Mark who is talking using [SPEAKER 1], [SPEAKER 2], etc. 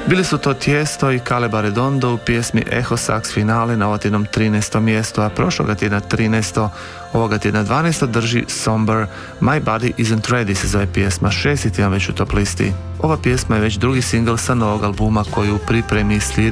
[SPEAKER 1] Bili su to Tiesto i Caleb Redondo u pjesmi Echo Sax finale na ovotjednom 13. mjestu, a prošloga tjedna 13. ovoga tjedna 12. drži Somber My Body Isn't Ready se zove pjesma, 6. tjedan već u top listi. Ova pjesma je već drugi singl sa novog albuma koji u pripremi slijedi